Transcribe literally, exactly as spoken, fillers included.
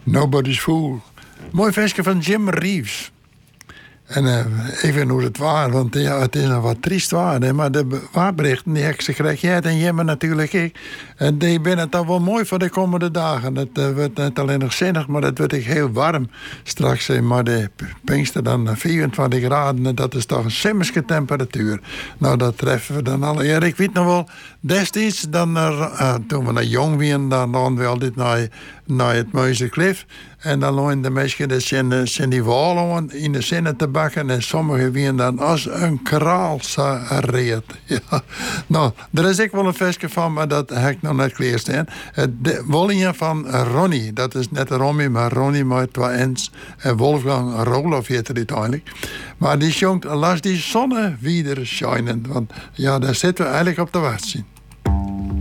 Nobody's Fool. Mooi versje van Jim Reeves. En uh, even hoe het was, want ja, het is nog wat triest waar. Hè? Maar de waarberichten die heb ik ze gekregen. Ja, en Jimmer natuurlijk ik. En die vinden het dan wel mooi voor de komende dagen. Het uh, wordt niet alleen nog zinnig, maar het wordt echt heel warm. Straks uh, maar de Pinkster dan vierentwintig graden. En dat is toch een simmerske temperatuur. Nou, dat treffen we dan al. Ja, ik weet nog wel, destijds, dan, uh, toen we nog jong waren, dan hadden we altijd naar, naar het Muizenklif. En dan lopen de mensen de zin, zin die walen in de zinnen te bakken. En sommigen wien dan als een kraal reed. Ja. Nou, er is ook wel een versje van, maar dat heb ik nog net gelezen. De Wollingen van Ronnie. Dat is net Romy, maar Ronnie met twee N's. En Wolfgang Roloff heet het uiteindelijk. Maar die zongt, laat die zonne wieder schijnen. Want ja, daar zitten we eigenlijk op te wachten.